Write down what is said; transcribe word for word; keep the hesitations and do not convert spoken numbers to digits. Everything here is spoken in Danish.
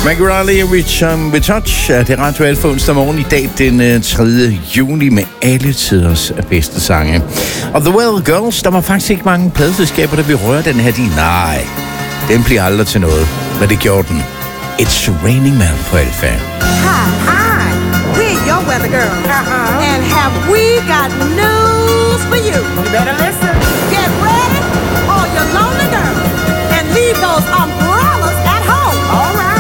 Regularly Rich um, with Touch. Det er Radio Alfa onsdag morgen i dag, den tredje juni, med alle tiders bedste sange. Og The Well Girls, der var faktisk ikke mange pladeselskaber, der ville røre den her. De, nej, den bliver aldrig til noget. Men det gjorde den. It's Raining Man på Alfa. Hi, hi. We're your weather girls. Uh-huh. And have we got news?